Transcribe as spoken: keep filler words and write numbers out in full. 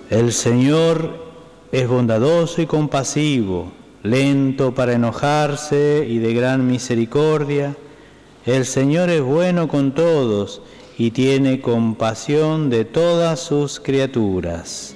El Señor es bondadoso y compasivo, lento para enojarse y de gran misericordia. El Señor es bueno con todos y tiene compasión de todas sus criaturas.